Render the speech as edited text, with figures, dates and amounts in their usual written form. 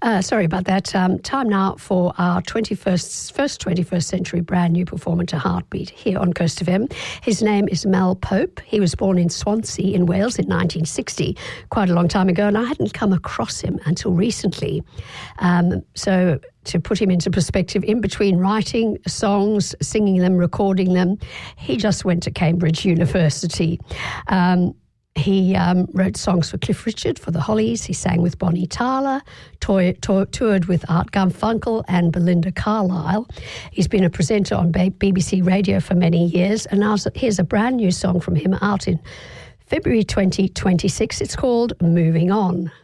Sorry about that. Time now for our first 21st century brand new performer to Heartbeat here on Coast FM. His name is Mal Pope. He was born in Swansea in Wales in 1960, quite a long time ago, and I hadn't come across him until recently. So to put him into perspective, in between writing songs, singing them, recording them, he just went to Cambridge University. He wrote songs for Cliff Richard, for the Hollies. He sang with Bonnie Tyler, toured with Art Garfunkel and Belinda Carlisle. He's been a presenter on BBC Radio for many years, and now here's a brand new song from him out in February 2026. It's called Moving On.